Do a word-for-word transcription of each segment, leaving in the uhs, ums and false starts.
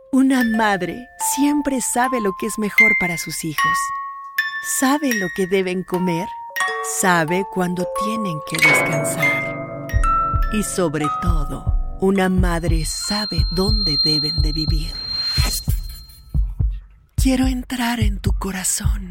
Una madre siempre sabe lo que es mejor para sus hijos. Sabe lo que deben comer. Sabe cuándo tienen que descansar. Y sobre todo, una madre sabe dónde deben de vivir. Quiero entrar en tu corazón.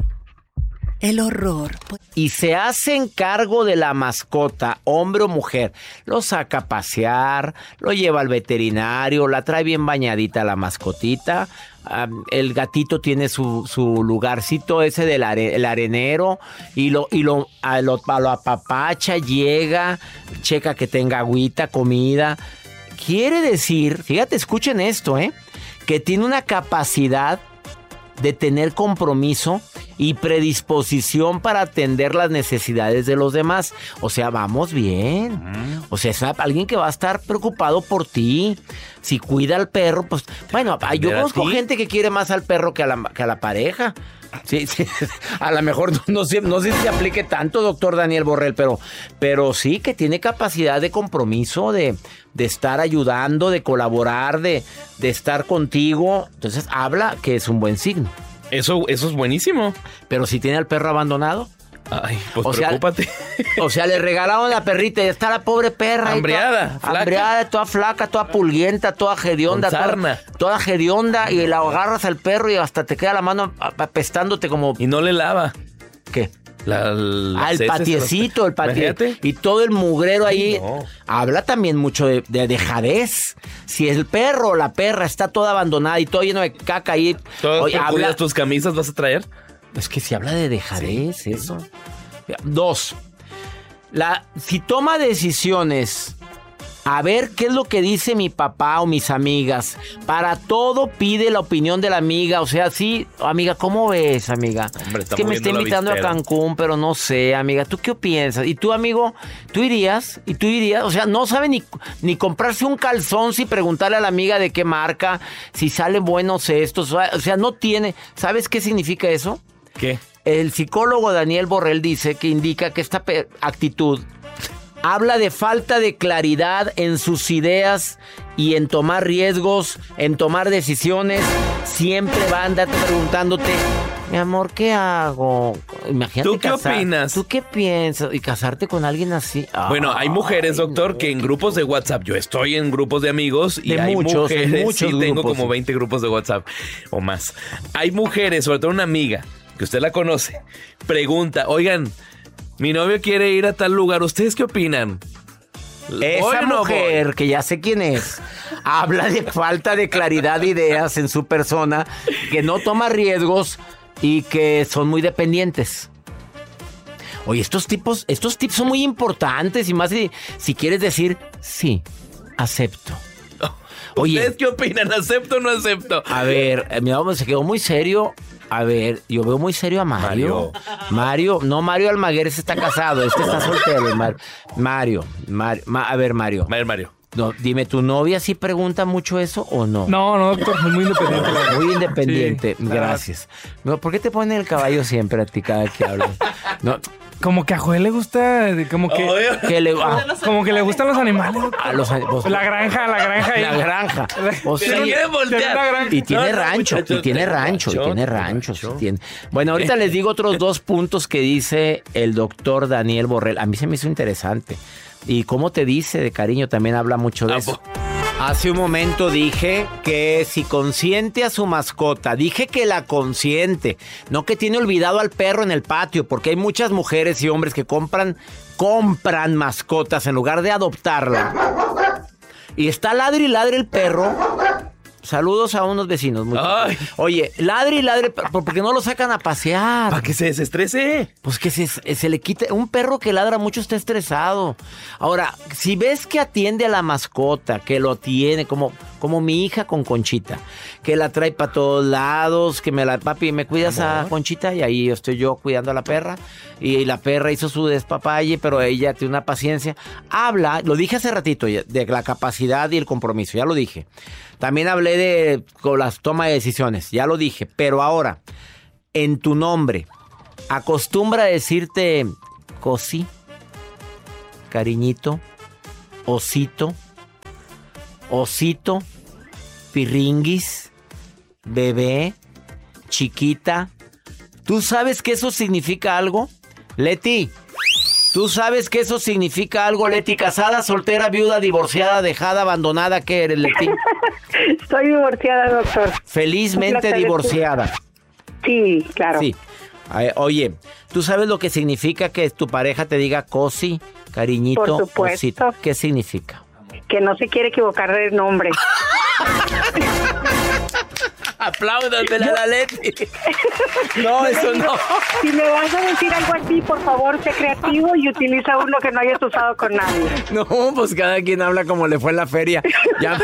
El horror. Y se hacen cargo de la mascota, hombre o mujer. Lo saca a pasear, lo lleva al veterinario, la trae bien bañadita la mascotita. Um, el gatito tiene su, su lugarcito ese del are, el arenero y lo y lo a, lo a lo apapacha, llega, checa que tenga agüita, comida. Quiere decir, fíjate, escuchen esto, ¿eh? Que tiene una capacidad de tener compromiso y predisposición para atender las necesidades de los demás. O sea, vamos bien. Mm. O sea, es alguien que va a estar preocupado por ti. Si cuida al perro, pues... Bueno, yo conozco gente que quiere más al perro que a la, que a la pareja. Sí, sí. A lo mejor no, no, sé, no sé si se aplique tanto, doctor Daniel Borrell, pero, pero sí que tiene capacidad de compromiso, de, de estar ayudando, de colaborar, de, de estar contigo. Entonces, habla que es un buen signo. Eso, eso es buenísimo. Pero si tiene al perro abandonado. Ay, pues o preocúpate. Sea, o sea, le regalaron la perrita y está la pobre perra. Hambriada, toda, hambriada, toda flaca, toda pulguienta, toda hedionda. Toda, toda hedionda y la agarras al perro y hasta te queda la mano apestándote como... Y no le lava. ¿Qué? La, la Al patiecito, el patiecito. Y todo el mugrero ahí. Ay, no. Habla también mucho de, de dejadez. Si el perro o la perra está toda abandonada y todo lleno de caca ahí. ¿Todas oye, habla... tus camisas vas a traer? Es que si habla de dejadez, sí, eso. Dos. La, si toma decisiones, a ver qué es lo que dice mi papá o mis amigas. Para todo pide la opinión de la amiga. O sea, sí, amiga, ¿cómo ves, amiga? Hombre, es que me está invitando a Cancún, pero no sé, amiga. ¿Tú qué piensas? Y tú, amigo, ¿tú irías? ¿Y tú irías? O sea, no sabe ni, ni comprarse un calzón sin preguntarle a la amiga de qué marca, si salen buenos estos. O sea, no tiene. ¿Sabes qué significa eso? ¿Qué? El psicólogo Daniel Borrell dice que indica que esta pe- actitud habla de falta de claridad en sus ideas y en tomar riesgos, en tomar decisiones. Siempre va a andar preguntándote, mi amor, ¿qué hago? Imagínate. ¿Tú qué casar, opinas? ¿Tú qué piensas? Y casarte con alguien así. Bueno, hay mujeres, doctor, no. que en grupos de WhatsApp, yo estoy en grupos de amigos y de hay muchos, mujeres, muchos sí, grupos, tengo como sí. veinte grupos de WhatsApp o más. Hay mujeres, sobre todo una amiga, que usted la conoce, pregunta, oigan, mi novio quiere ir a tal lugar, ¿ustedes qué opinan? Esa no mujer, voy? Que ya sé quién es, habla de falta de claridad de ideas en su persona, que no toma riesgos y que son muy dependientes. Oye, estos tipos, estos tips son muy importantes y más si, si quieres decir, sí, acepto. Oye, ¿ustedes qué opinan? ¿Acepto o no acepto? A ver, mi mamá se quedó muy serio. A ver, yo veo muy serio a Mario. Mario, Mario no, Mario Almaguer, ese está casado, este está soltero. Mario, Mario, Mario ma, a ver, Mario. A ver, Mario. No, dime, ¿tu novia sí pregunta mucho eso o no? No, no, doctor, es muy independiente. Muy independiente, sí, gracias. No, ¿por qué te ponen el caballo siempre a ti cada vez que hablas? No. Como que a Joel le gusta, como que, oh, que le, ah, como que le gustan los animales. A los, vos, la granja, la granja. La ahí. granja. O sea, y, y tiene rancho, y tiene rancho, y tiene rancho. Tiene. Bueno, ahorita les digo otros dos puntos que dice el doctor Daniel Borrell. A mí se me hizo interesante. Y cómo te dice de cariño, también habla mucho de eso. Hace un momento dije que si consiente a su mascota, dije que la consiente, no que tiene olvidado al perro en el patio, porque hay muchas mujeres y hombres que compran, compran mascotas en lugar de adoptarla. Y está ladre y ladre el perro. Saludos a unos vecinos. Muy Oye, ladre y ladre, porque no lo sacan a pasear. ¿Para que se desestrese? Pues que se, se le quite. Un perro que ladra mucho está estresado. Ahora, si ves que atiende a la mascota, que lo tiene, como, como mi hija con Conchita, que la trae para todos lados, que me la, papi, ¿me cuidas a Conchita? Y ahí estoy yo cuidando a la perra. Y la perra hizo su despapalle, pero ella tiene una paciencia. Habla, lo dije hace ratito, de la capacidad y el compromiso, ya lo dije. También hablé de con las tomas de decisiones, ya lo dije. Pero ahora, en tu nombre, acostumbra a decirte cosí, cariñito, osito, osito, pirringuis, bebé, chiquita. ¿Tú sabes que eso significa algo? Leti, ¿tú sabes que eso significa algo, Leti? ¿Casada, soltera, viuda, divorciada, dejada, abandonada? ¿Qué eres, Leti? Estoy divorciada, doctor. Felizmente divorciada. Sí, claro. Sí. Ay, oye, ¿tú sabes lo que significa que tu pareja te diga cosi, cariñito, Por supuesto. cosita? ¿Qué significa? Que no se quiere equivocar de nombre. Apláudanmela a la Leti. No, eso no. Si me vas a decir algo así, por favor, sé creativo y utiliza uno que no hayas usado con nadie. No, pues cada quien habla como le fue en la feria. Ya.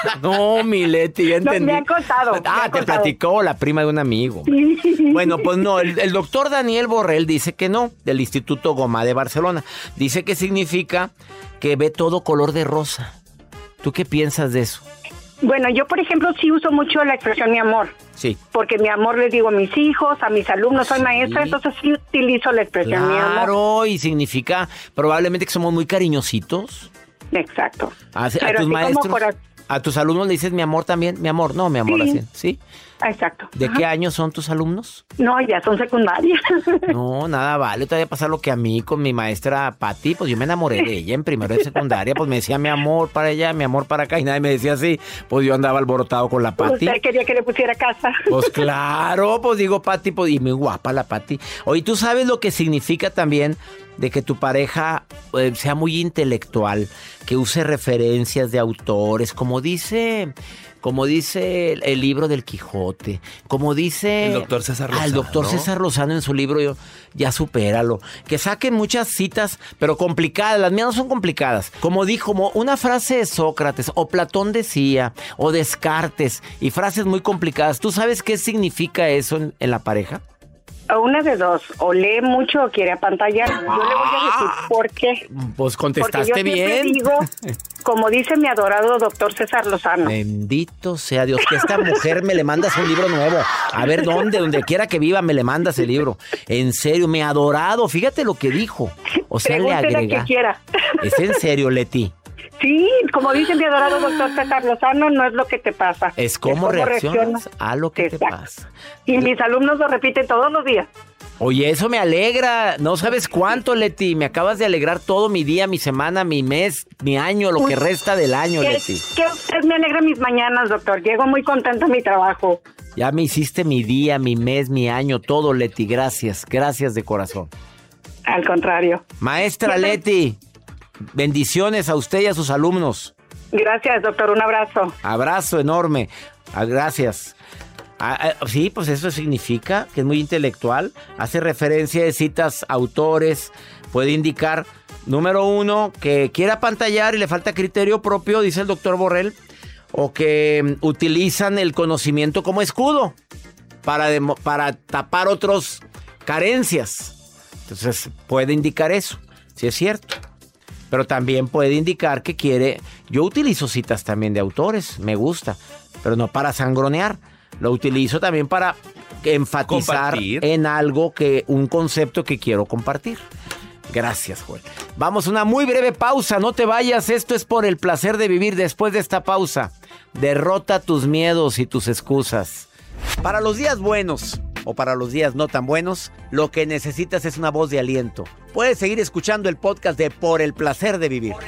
No, mi Leti, ya entendí. No, me han contado. me Ah, han te contado. platicó la prima de un amigo. Sí. Bueno, pues no, el, el doctor Daniel Borrell dice que no, del Instituto Gomá de Barcelona. Dice que significa que ve todo color de rosa. ¿Tú qué piensas de eso? Bueno, yo, por ejemplo, sí uso mucho la expresión mi amor. Sí. Porque mi amor les digo a mis hijos, a mis alumnos, soy Sí. maestra, entonces sí utilizo la expresión mi amor. Claro, y significa probablemente que somos muy cariñositos. Exacto. A, a Pero tus así maestros, como cora- a tus alumnos le dices mi amor también, mi amor, no, mi amor, Sí. así, ¿sí? Exacto. ¿De Ajá. qué año son tus alumnos? No, ya son secundarias. No, nada vale, todavía pasa lo que a mí con mi maestra Pati, pues yo me enamoré de ella en primero de secundaria, pues me decía mi amor para allá, mi amor para acá, y nadie me decía así, pues yo andaba alborotado con la Pati. Usted quería que le pusiera casa. Pues claro, pues digo Pati, pues, y muy guapa la Pati. Oye, ¿tú sabes lo que significa también de que tu pareja eh, sea muy intelectual, que use referencias de autores, como dice... Como dice el, el libro del Quijote, como dice... El doctor César Ah, el Lozano, doctor ¿no? César Lozano en su libro, yo, ya supéralo. Que saquen muchas citas, pero complicadas. Las mías no son complicadas. Como dijo, como una frase de Sócrates, o Platón decía, o Descartes, y frases muy complicadas. ¿Tú sabes qué significa eso en, en la pareja? O una de dos, o lee mucho o quiere apantallar. Yo le voy a decir por qué. Pues Porque yo contestaste siempre bien. digo, como dice mi adorado doctor César Lozano. Bendito sea Dios, que esta mujer me le mandas un libro nuevo. A ver dónde, donde quiera que viva, me le mandas el libro. En serio, me ha adorado. Fíjate lo que dijo. O sea, le Pregúntele a agrega. quien quiera. Es en serio, Leti. Sí, como dice mi adorado doctor César Lozano, no es lo que te pasa. Es cómo reaccionas a lo que te Exacto. pasa. Y mis alumnos lo repiten todos los días. Oye, eso me alegra. No sabes cuánto, Leti. Me acabas de alegrar todo mi día, mi semana, mi mes, mi año, lo que resta del año, Que, Leti. que usted me alegra mis mañanas, doctor. Llego muy contenta a mi trabajo. Ya me hiciste mi día, mi mes, mi año, todo, Leti. Gracias, gracias de corazón. Al contrario. Maestra Leti, bendiciones a usted y a sus alumnos. Gracias, doctor. Un abrazo. Abrazo enorme. Ah, gracias. Ah, ah, sí, pues eso significa que es muy intelectual. Hace referencia de citas, autores. Puede indicar, número uno, que quiere apantallar y le falta criterio propio, dice el doctor Borrell. O que mm, utilizan el conocimiento como escudo para, demo- para tapar otras carencias. Entonces puede indicar eso, si es cierto. Pero también puede indicar que quiere... Yo utilizo citas también de autores, me gusta, pero no para sangronear. Lo utilizo también para enfatizar Compartir. en algo, que un concepto que quiero compartir. Gracias, Joel. Vamos a una muy breve pausa, no te vayas. Esto es Por el Placer de Vivir. Después de esta pausa, derrota tus miedos y tus excusas. Para los días buenos o para los días no tan buenos, lo que necesitas es una voz de aliento. Puedes seguir escuchando el podcast de Por el Placer de Vivir.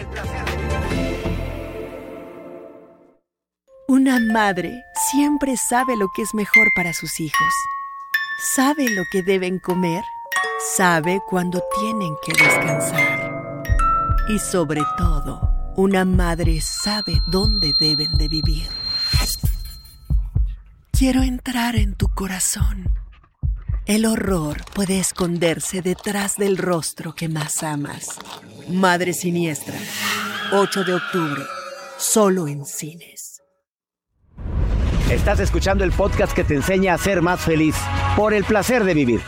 Una madre siempre sabe lo que es mejor para sus hijos. Sabe lo que deben comer. Sabe cuándo tienen que descansar. Y sobre todo, una madre sabe dónde deben de vivir. Quiero entrar en tu corazón. El horror puede esconderse detrás del rostro que más amas. Madre Siniestra, ocho de octubre, solo en cines. Estás escuchando el podcast que te enseña a ser más feliz. Por el Placer de Vivir.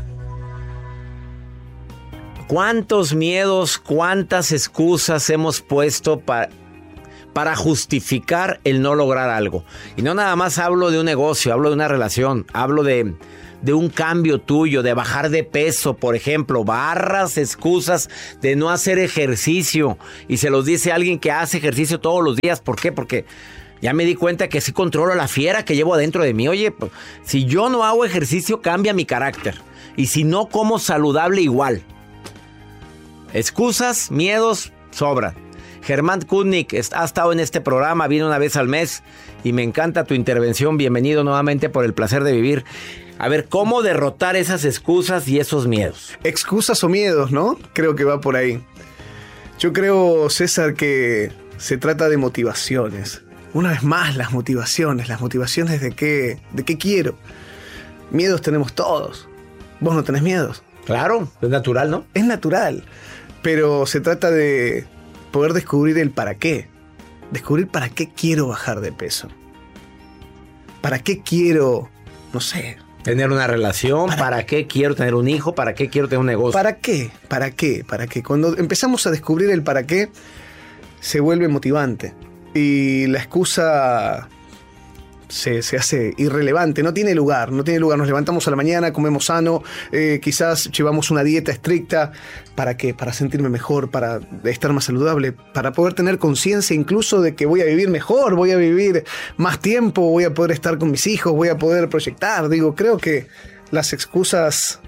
¿Cuántos miedos, cuántas excusas hemos puesto para, para justificar el no lograr algo? Y no nada más hablo de un negocio, hablo de una relación, hablo de, de un cambio tuyo, de bajar de peso, por ejemplo. Barras, excusas de no hacer ejercicio. Y se los dice alguien que hace ejercicio todos los días. ¿Por qué? Porque Ya me di cuenta que sí controlo la fiera que llevo adentro de mí. Oye, pues, si yo no hago ejercicio, cambia mi carácter. Y si no como saludable, igual. Excusas, miedos, sobran. Germán Kudnik ha estado en este programa, viene una vez al mes y me encanta tu intervención. Bienvenido nuevamente por el placer de vivir. A ver, ¿cómo derrotar esas excusas y esos miedos? Excusas o miedos, ¿no? Creo que va por ahí. Yo creo, César, que se trata de motivaciones. Una vez más, las motivaciones. Las motivaciones de qué, de qué quiero. Miedos tenemos todos. ¿Vos no tenés miedos? Claro, es natural, ¿no? Es natural. Pero se trata de poder descubrir el para qué. Descubrir para qué quiero bajar de peso. ¿Para qué quiero, no sé... tener una relación? ¿Para, ¿Para qué quiero tener un hijo? ¿Para qué quiero tener un negocio? ¿Para qué? ¿Para qué? ¿Para qué? Cuando empezamos a descubrir el para qué, se vuelve motivante. Y la excusa se, se hace irrelevante, no tiene lugar, no tiene lugar. Nos levantamos a la mañana, comemos sano, eh, quizás llevamos una dieta estricta. ¿Para qué? Para sentirme mejor, para estar más saludable, para poder tener conciencia incluso de que voy a vivir mejor, voy a vivir más tiempo, voy a poder estar con mis hijos, voy a poder proyectar. Digo, creo que las excusas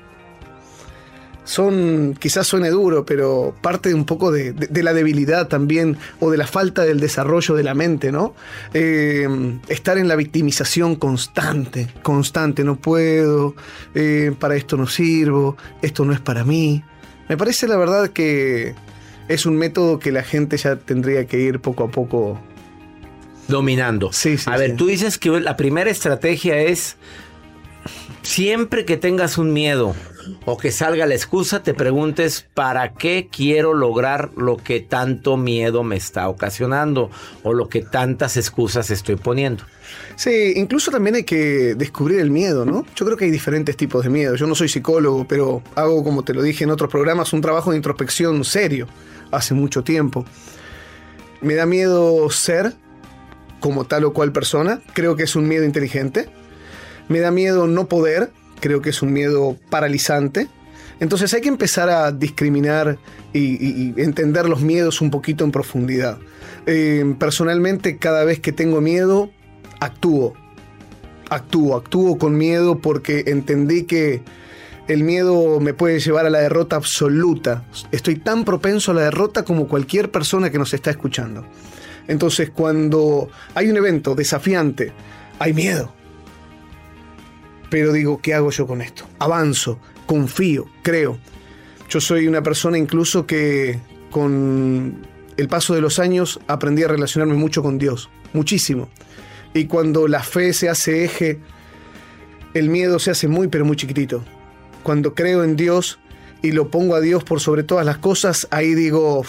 son, quizás suene duro, pero parte un poco de, de, de la debilidad también, o de la falta del desarrollo de la mente, ¿no? Eh, estar en la victimización constante, constante, no puedo, eh, para esto no sirvo, esto no es para mí. Me parece la verdad que es un método que la gente ya tendría que ir poco a poco dominando. Sí, sí, a ver, sí. tú dices que la primera estrategia es, siempre que tengas un miedo o que salga la excusa, te preguntes ¿para qué quiero lograr lo que tanto miedo me está ocasionando o lo que tantas excusas estoy poniendo? Sí, incluso también hay que descubrir el miedo, ¿no? Yo creo que hay diferentes tipos de miedo. Yo no soy psicólogo, pero hago, como te lo dije en otros programas, un trabajo de introspección serio hace mucho tiempo. Me da miedo ser como tal o cual persona, creo que es un miedo inteligente. Me da miedo no poder, creo que es un miedo paralizante. Entonces hay que empezar a discriminar y, y, y entender los miedos un poquito en profundidad. Eh, personalmente, cada vez que tengo miedo, actúo. Actúo, actúo con miedo porque entendí que el miedo me puede llevar a la derrota absoluta. Estoy tan propenso a la derrota como cualquier persona que nos está escuchando. Entonces, cuando hay un evento desafiante, hay miedo. Pero digo, ¿qué hago yo con esto? Avanzo, confío, creo. Yo soy una persona incluso que con el paso de los años aprendí a relacionarme mucho con Dios, muchísimo. Y cuando la fe se hace eje, el miedo se hace muy pero muy chiquitito. Cuando creo en Dios y lo pongo a Dios por sobre todas las cosas, ahí digo,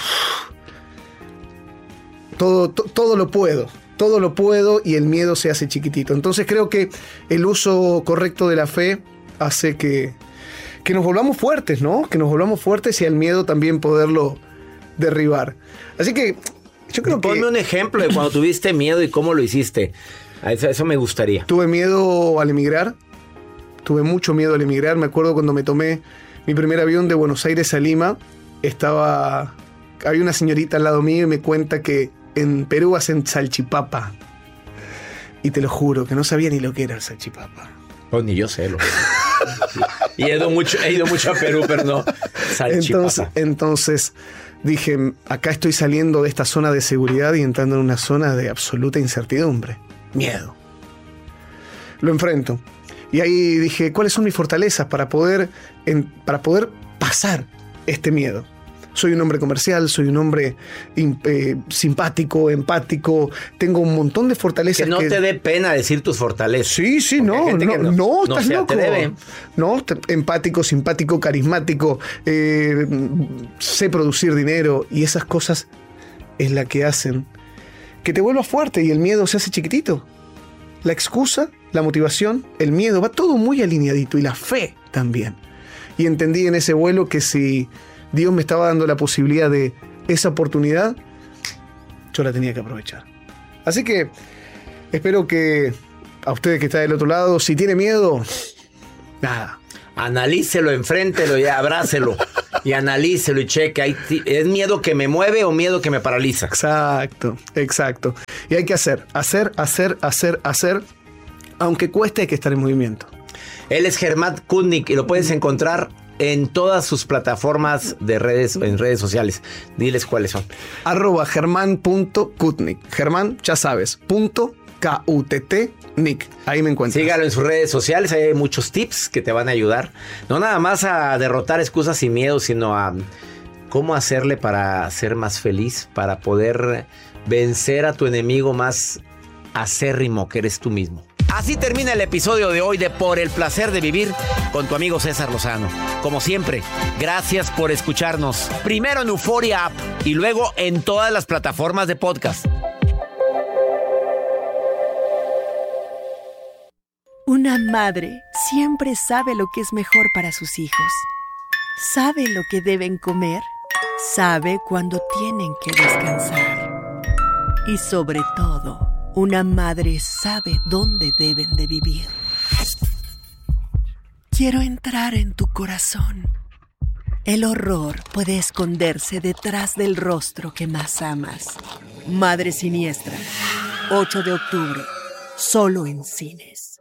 todo, to, todo lo puedo. Todo lo puedo y el miedo se hace chiquitito. Entonces creo que el uso correcto de la fe hace que, que nos volvamos fuertes, ¿no? Que nos volvamos fuertes y al miedo también poderlo derribar. Así que yo creo que... Ponme un ejemplo de cuando tuviste miedo y cómo lo hiciste. Eso, eso me gustaría. Tuve miedo al emigrar. Tuve mucho miedo al emigrar. Me acuerdo cuando me tomé mi primer avión de Buenos Aires a Lima. Estaba... Había una señorita al lado mío y me cuenta que en Perú hacen salchipapa. Y te lo juro, que no sabía ni lo que era el salchipapa. Pues ni yo sé lo que y he ido mucho, he ido mucho a Perú, pero no. Salchipapa. Entonces, entonces dije, acá estoy saliendo de esta zona de seguridad y entrando en una zona de absoluta incertidumbre. Miedo. Lo enfrento. Y ahí dije, ¿cuáles son mis fortalezas para poder, en, para poder pasar este miedo? Soy un hombre comercial, soy un hombre eh, simpático, empático, tengo un montón de fortalezas. Que no que... te dé pena decir tus fortalezas. Sí, sí, no, no, no, no, estás no loco. No, empático, simpático, carismático, eh, sé producir dinero y esas cosas es la que hacen que te vuelvas fuerte y el miedo se hace chiquitito. La excusa, la motivación, el miedo, va todo muy alineadito y la fe también. Y entendí en ese vuelo que si Dios me estaba dando la posibilidad de esa oportunidad, yo la tenía que aprovechar. Así que espero que a ustedes que están del otro lado, si tiene miedo, nada. Analícelo, enfréntelo y abrácelo. y analícelo y cheque. Hay ti- ¿Es miedo que me mueve o miedo que me paraliza? Exacto, exacto. Y hay que hacer, hacer, hacer, hacer, hacer. Aunque cueste, hay que estar en movimiento. Él es Germán Kutnik y lo puedes encontrar en todas sus plataformas de redes, en redes sociales. Diles cuáles son. Arroba germán.kutnik. Germán, ya sabes, punto K U T T Nick. Ahí me encuentras. Sígalo en sus redes sociales, hay muchos tips que te van a ayudar. No nada más a derrotar excusas y miedos, sino a cómo hacerle para ser más feliz, para poder vencer a tu enemigo más acérrimo que eres tú mismo. Así termina el episodio de hoy de Por el Placer de Vivir con tu amigo César Lozano. Como siempre, gracias por escucharnos. Primero en Euforia App y luego en todas las plataformas de podcast. Una madre siempre sabe lo que es mejor para sus hijos. Sabe lo que deben comer. Sabe cuándo tienen que descansar. Y sobre todo, una madre sabe dónde deben de vivir. Quiero entrar en tu corazón. El horror puede esconderse detrás del rostro que más amas. Madre Siniestra, ocho de octubre, solo en cines.